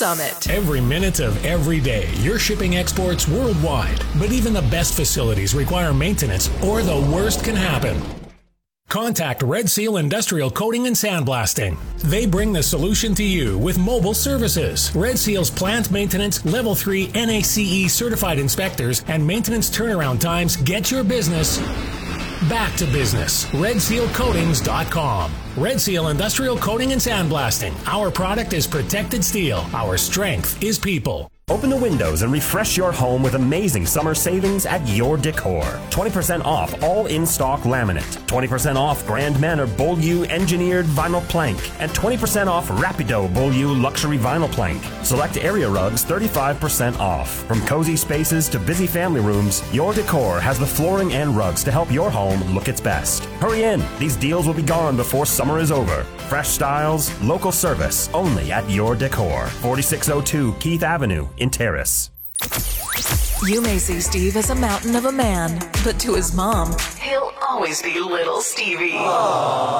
Summit. Every minute of every day, you're shipping exports worldwide. But even the best facilities require maintenance, or the worst can happen. Contact Red Seal Industrial Coating and Sandblasting. They bring the solution to you with mobile services. Red Seal's plant maintenance, Level 3 NACE certified inspectors, and maintenance turnaround times get your business back to business. RedSealCoatings.com. Red Seal Industrial Coating and Sandblasting. Our product is protected steel. Our strength is people. Open the windows and refresh your home with amazing summer savings at Your Decor. 20% off all in-stock laminate, 20% off Grand Manor Beaulieu engineered vinyl plank, and 20% off Rapido Beaulieu luxury vinyl plank. Select area rugs 35% off. From cozy spaces to busy family rooms, Your Decor has the flooring and rugs to help your home look its best. Hurry in, these deals will be gone before summer is over. Fresh styles, local service, only at Your Decor. 4602 Keith Avenue in Terrace. You may see Steve as a mountain of a man, but to his mom, he'll always be little Stevie. Aww.